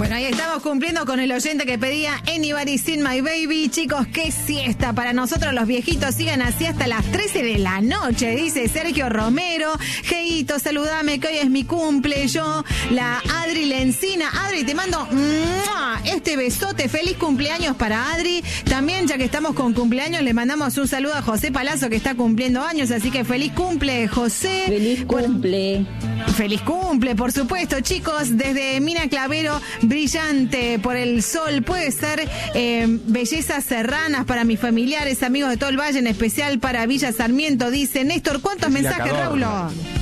Bueno, ahí estamos cumpliendo con el oyente que pedía Anybody Seen My Baby. Chicos, qué siesta. Para nosotros los viejitos sigan así hasta las 13 de la noche, dice Sergio Romero. Jeito, saludame que hoy es mi cumple. Yo, la Adri Lencina. Adri, te mando este besote. Feliz cumpleaños para Adri. También, ya que estamos con cumpleaños, le mandamos un saludo a José Palazzo, que está cumpliendo años. Así que feliz cumple, José. Feliz cumple. Feliz cumple, por supuesto, chicos. Desde Mina Clavero, brillante por el sol. Puede ser bellezas serranas para mis familiares, amigos de todo el valle, en especial para Villa Sarmiento. Dice Néstor, ¿cuántos mensajes, Raúl?